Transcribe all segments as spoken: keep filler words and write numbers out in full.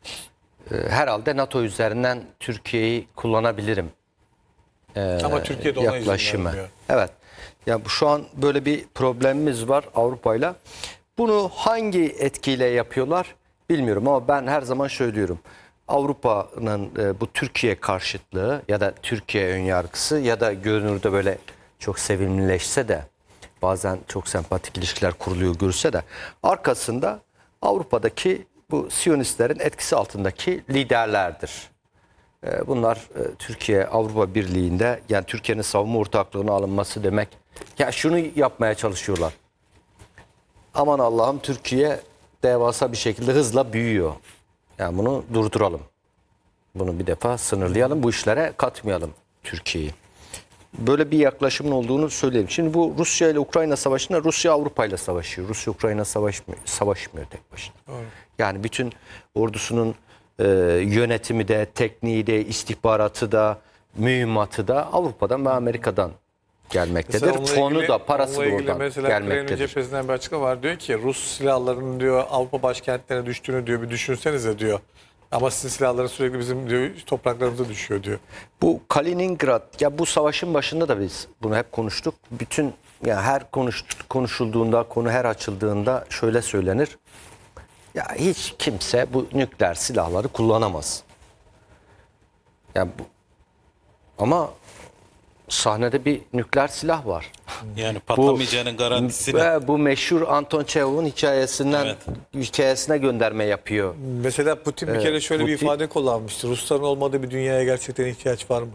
e, herhalde NATO üzerinden Türkiye'yi kullanabilirim. E, Ama Türkiye de ona izin yaklaşımı. vermiyor. Evet. Ya bu şu an böyle bir problemimiz var Avrupa'yla. Bunu hangi etkiyle yapıyorlar bilmiyorum ama ben her zaman söylüyorum. Avrupa'nın e, bu Türkiye karşıtlığı ya da Türkiye önyargısı ya da görünürde böyle çok sevimlileşse de bazen çok sempatik ilişkiler kuruluyor görülse de arkasında Avrupa'daki bu Siyonistlerin etkisi altındaki liderlerdir. E, bunlar e, Türkiye Avrupa Birliği'nde yani Türkiye'nin savunma ortaklığına alınması demek. Ya şunu yapmaya çalışıyorlar. Aman Allah'ım Türkiye devasa bir şekilde hızla büyüyor. Yani bunu durduralım. Bunu bir defa sınırlayalım. Bu işlere katmayalım Türkiye'yi. Böyle bir yaklaşımın olduğunu söyleyeyim. Şimdi bu Rusya ile Ukrayna savaşında Rusya Avrupa ile savaşıyor. Rusya Ukrayna savaşmıyor, savaşmıyor tek başına. Doğru. Yani bütün ordusunun e, yönetimi de, tekniği de, istihbaratı da, mühimmatı da Avrupa'dan ve Amerika'dan gelmektedir. Fonu ilgili, da, parası da oradan mesela gelmektedir. Kremlin cephesinden bir açıklama var. Diyor ki Rus silahlarının diyor Avrupa başkentlerine düştüğünü diyor bir düşünsenize diyor. Ama sizin silahların sürekli bizim diyor topraklarımıza düşüyor diyor. Bu Kaliningrad, ya bu savaşın başında da biz bunu hep konuştuk. Bütün ya her konuş, konuşulduğunda, konu her açıldığında şöyle söylenir. Ya hiç kimse bu nükleer silahları kullanamaz. Yani bu, ama sahnede bir nükleer silah var. Yani patlamayacağının garantisi de. Ve bu meşhur Anton Çehov'un hikayesinden Evet. hikayesine gönderme yapıyor. Mesela Putin bir Evet, kere şöyle bir Putin- ifade kullanmıştı. Rusların olmadığı bir dünyaya gerçekten ihtiyaç var mı?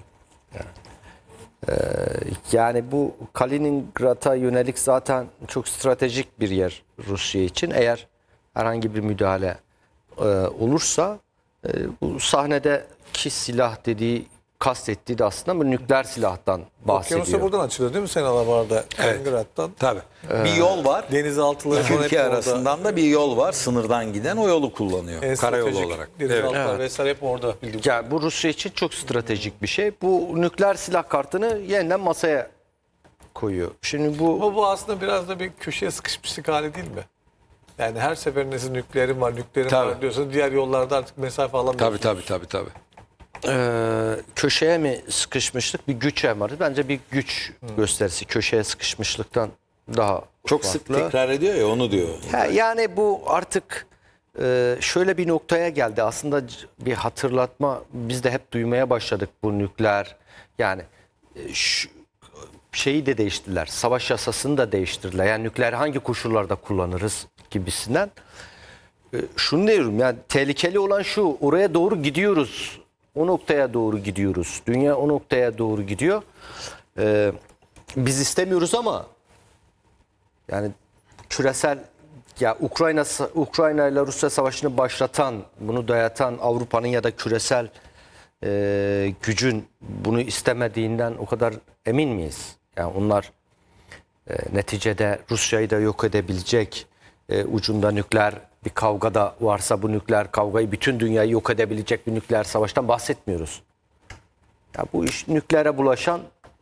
Yani bu Kaliningrad'a yönelik zaten çok stratejik bir yer Rusya için. Eğer herhangi bir müdahale e, olursa e, bu sahnedeki silah dediği kastettiği de aslında bu nükleer silahtan bahsediyor. Okyanusa buradan açılıyor değil mi Senalar'da? Kaliningrad'dan. Tabii. Bir yol var. Denizaltıları İki falan hep ülke orada. arasından da bir yol var. Sınırdan giden o yolu kullanıyor. En Karayolu stratejik olarak. denizaltılar Evet. vesaire hep orada bildiğim. Yani bu Rusya için çok stratejik bir şey. Bu nükleer silah kartını yeniden masaya koyuyor. Şimdi bu Ama bu aslında biraz da bir köşeye sıkışmışlık hali değil mi? Yani her seferinde sizin nükleerim var, nükleerim Tabii. var diyorsanız diğer yollarda artık mesafe alamıyorsunuz. Tabii tabii tabii tabii. e, köşeye mi sıkışmışlık bir güçe var. Bence bir güç gösterisi. Köşeye sıkışmışlıktan daha Çok farklı. sık tekrar ediyor ya onu diyor. Ha, yani bu artık e, şöyle bir noktaya geldi. Aslında c- bir hatırlatma biz de hep duymaya başladık bu nükleer. Yani e, şu, şeyi de değiştirdiler. Savaş yasasını da değiştirdiler. Yani nükleer hangi koşullarda kullanırız gibisinden. E, şunu diyorum yani tehlikeli olan şu. Oraya doğru gidiyoruz. O noktaya doğru gidiyoruz. Dünya o noktaya doğru gidiyor. E, biz istemiyoruz ama yani küresel ya Ukrayna Ukrayna ile Rusya savaşını başlatan, bunu dayatan Avrupa'nın ya da küresel e, gücün bunu istemediğinden o kadar emin miyiz? Yani onlar e, neticede Rusya'yı da yok edebilecek e, ucunda nükleer bir kavga da varsa bu nükleer kavgayı bütün dünyayı yok edebilecek bir nükleer savaştan bahsetmiyoruz. Ya bu iş nükleere bulaşan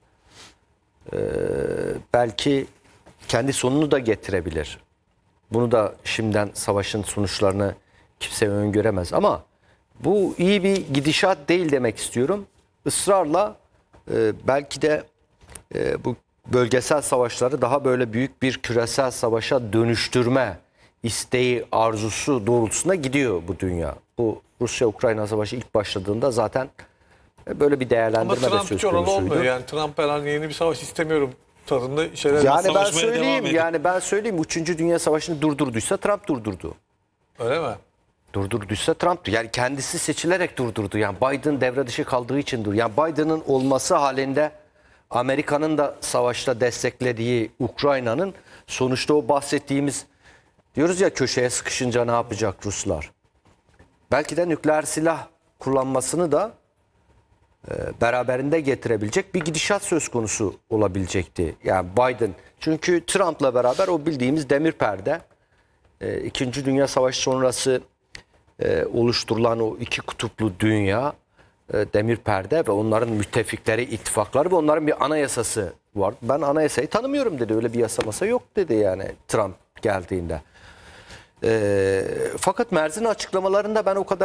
e, belki kendi sonunu da getirebilir. Bunu da şimdiden savaşın sonuçlarını kimse öngöremez. Ama bu iyi bir gidişat değil demek istiyorum. Israrla e, belki de e, bu bölgesel savaşları daha böyle büyük bir küresel savaşa dönüştürme isteği, arzusu doğrultusunda gidiyor bu dünya. Bu Rusya-Ukrayna savaşı ilk başladığında zaten böyle bir Ama değerlendirme de Trump söz hiç oralı konusuydu. olmuyor. Yani Trump herhangi yeni bir savaş istemiyorum tadında şeyler. Yani ben Savaşmaya devam söyleyeyim, ediyor. yani ben söyleyeyim. Üçüncü Dünya Savaşı'nı durdurduysa Trump durdurdu. Öyle mi? Durdurduysa Trump'tı. Yani kendisi seçilerek durdurdu. Yani Biden devre dışı kaldığı için dur. Yani Biden'ın olması halinde Amerika'nın da savaşta desteklediği Ukrayna'nın sonuçta o bahsettiğimiz diyoruz ya köşeye sıkışınca ne yapacak Ruslar? Belki de nükleer silah kullanmasını da e, beraberinde getirebilecek bir gidişat söz konusu olabilecekti. Yani Biden çünkü Trump'la beraber o bildiğimiz demir perde e, İkinci Dünya Savaşı sonrası e, oluşturulan o iki kutuplu dünya e, demir perde ve onların müttefikleri, ittifakları ve onların bir anayasası var. Ben anayasayı tanımıyorum dedi. Öyle bir yasa masa yok dedi yani Trump geldiğinde. E, fakat Merz'in açıklamalarında ben o kadar